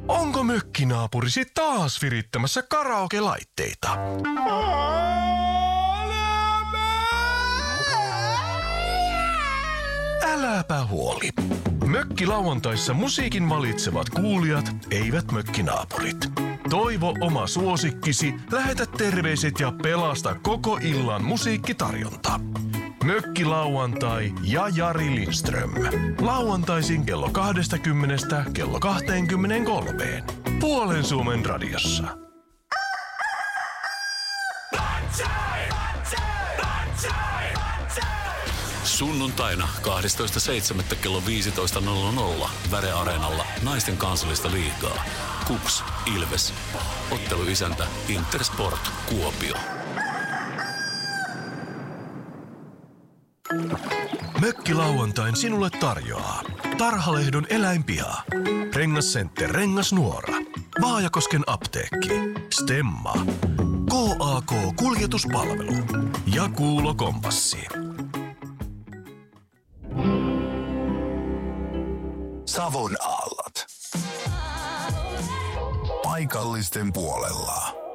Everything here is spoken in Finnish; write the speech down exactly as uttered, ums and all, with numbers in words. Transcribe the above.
Onko mökkinaapurisi taas virittämässä karaoke-laitteita? Äläpä huoli. Mökkilauantaissa musiikin valitsevat kuulijat, eivät mökkinaapurit. Toivo oma suosikkisi, lähetä terveiset ja pelasta koko illan musiikkitarjonta. Mökkilauantai ja Jari Lindström. Lauantaisin kello kaksikymmentä kello kaksikymmentäkolme. Puolen Suomen radiossa. Sunnuntaina kahdestoista seitsemättä kello viisitoista nolla nolla Väre Areenalla naisten kansallista liigaa. Kups, Ilves. Otteluisäntä Intersport Kuopio. Mökkilauantain sinulle tarjoaa Tarhalehdon eläinpiha, Rengascenter Rengasnuora, Vaajakosken apteekki, Stemma, K A K Kuljetuspalvelu ja Kuulo Kompassi. Savon aallot. Paikallisten puolella.